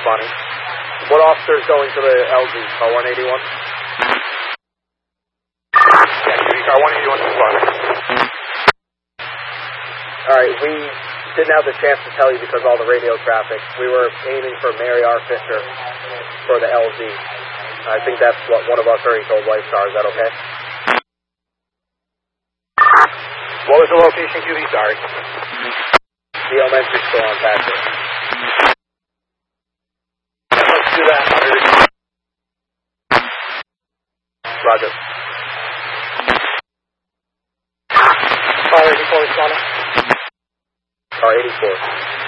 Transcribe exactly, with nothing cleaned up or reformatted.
responding. What officer is going to the L Z? Car one eighty-one? Yeah, car one eighty-one responding. Alright, we didn't have the chance to tell you because of all the radio traffic. We were aiming for Mary R. Fisher for the L Z. I think that's what one of us already told White Star. Is that okay? What was the location, Q B? Sorry. The elementary school on Patrick. Let's do that. Roger. Car eighty-four responding. Car eighty-four.